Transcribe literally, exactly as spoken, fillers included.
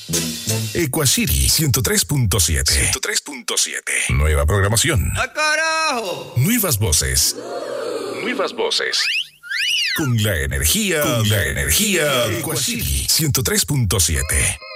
Equacity ciento tres punto siete. ciento tres punto siete. Nueva programación. ¡Ah, carajo! Nuevas voces. Nuevas voces. Con la energía, con la energía de Equacity ciento tres punto siete.